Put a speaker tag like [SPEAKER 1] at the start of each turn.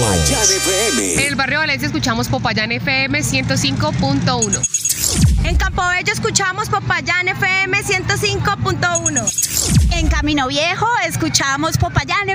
[SPEAKER 1] Popayán FM.
[SPEAKER 2] En el barrio Valencia escuchamos Popayán FM 105.1.
[SPEAKER 3] En Campobello escuchamos Popayán FM 105.1.
[SPEAKER 4] En Camino Viejo escuchamos Popayán